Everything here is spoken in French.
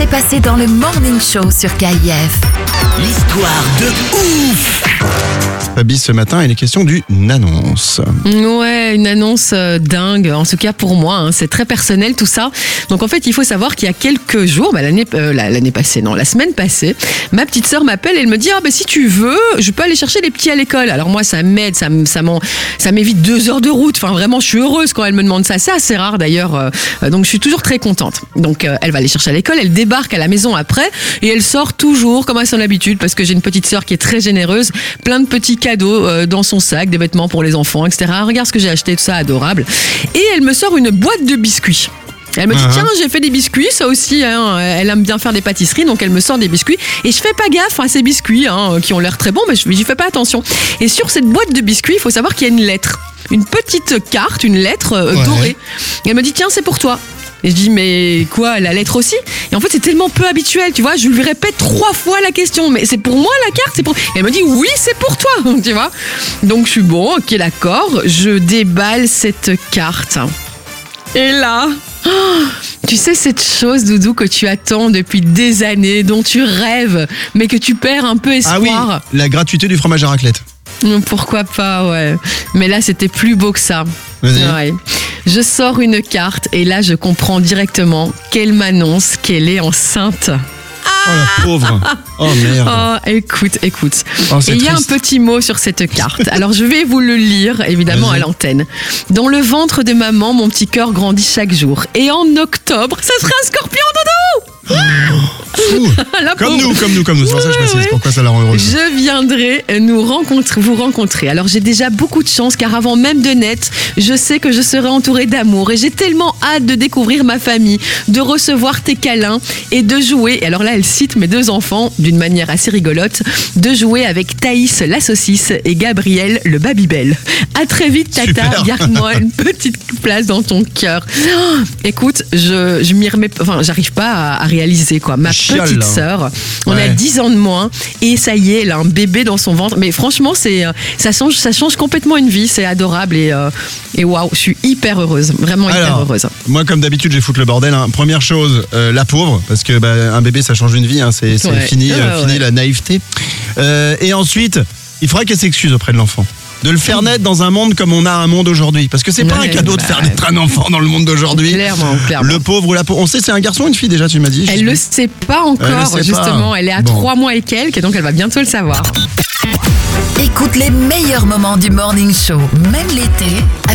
s'est passé dans le Morning Show sur KIF. L'histoire de ouf. Fabi, ce matin, il est question d'une annonce. Ouais, une annonce dingue, en tout cas pour moi, c'est très personnel tout ça. Donc en fait, il faut savoir qu'il y a quelques jours, la semaine passée, ma petite sœur m'appelle et elle me dit si tu veux, je peux aller chercher les petits à l'école. Alors moi, ça m'aide, ça m'évite 2 heures de route. Enfin vraiment, je suis heureuse quand elle me demande ça. C'est assez rare d'ailleurs, donc je suis toujours très contente. Donc elle va aller chercher à l'école, elle débarque à la maison après et elle sort toujours comme à son habitude parce que j'ai une petite sœur qui est très généreuse, plein de petits cadeaux dans son sac, des vêtements pour les enfants, etc. Regarde ce que j'ai acheté, tout ça adorable. Et elle me sort une boîte de biscuits. Elle me dit tiens, j'ai fait des biscuits, ça aussi, elle aime bien faire des pâtisseries, donc elle me sort des biscuits et je fais pas gaffe à ces biscuits qui ont l'air très bons, mais j'y fais pas attention. Et sur cette boîte de biscuits, il faut savoir qu'il y a une lettre, une petite carte, une lettre dorée. Et elle me dit tiens, c'est pour toi. Et je dis mais quoi, la lettre aussi? Et en fait c'est tellement peu habituel, tu vois, je lui répète 3 fois la question, mais c'est pour moi la carte, c'est pour... Et elle me dit oui c'est pour toi, tu vois. Donc je suis bon, ok d'accord, je déballe cette carte. Et là, tu sais cette chose Doudou que tu attends depuis des années, dont tu rêves, mais que tu perds un peu espoir. Ah oui, la gratuité du fromage à raclette. Pourquoi pas, ouais. Mais là c'était plus beau que ça. Vas-y. Ouais. Je sors une carte et là je comprends directement qu'elle m'annonce qu'elle est enceinte. Oh la pauvre. Oh merde. Oh, écoute. Oh, c'est et il y a un triste. petit mot sur cette carte. Alors je vais vous le lire évidemment Vas-y. à l'antenne. Dans le ventre de maman, mon petit cœur grandit chaque jour. Et en octobre, ça sera un scorpion, Doudou. Fou. La Comme pauvre. nous. C'est pour ça que je précise Ouais. pourquoi ça la rend heureuse. Je viendrai vous rencontrer. Alors j'ai déjà beaucoup de chance car avant même de naître, je sais que je serai entourée d'amour et j'ai tellement hâte de découvrir ma famille, de recevoir tes câlins et de jouer. Et alors là, elle cite mes 2 enfants d'une manière assez rigolote, de jouer avec Thaïs la saucisse et Gabriel le Babybel. À très vite Tata, Super. garde-moi une petite place dans ton cœur. Oh, écoute, je m'y remets, enfin j'arrive pas à réaliser quoi. Ma Chiale, petite hein. sœur, on Ouais. a 10 ans de moins et ça y est, elle a un bébé dans son ventre. Mais franchement, ça change complètement une vie, c'est adorable et waouh, je suis hyper heureuse, vraiment hyper Alors, heureuse. moi comme d'habitude, je vais foutre le bordel. Première chose, la pauvre, parce que un bébé ça change une vie, c'est Ouais. fini, Ouais. la naïveté. Et ensuite, il faudra qu'elle s'excuse auprès de l'enfant. De le faire naître dans un monde comme on a un monde aujourd'hui. Parce que c'est pas Ouais, un cadeau de faire ouais. naître un enfant dans le monde d'aujourd'hui. Clairement. Le pauvre ou la pauvre. On sait, c'est un garçon ou une fille déjà, tu m'as dit? Elle le sait pas encore, Elle le sait justement. pas. Elle est à Bon. 3 mois et quelques, donc elle va bientôt le savoir. Écoute les meilleurs moments du Morning Show, même l'été,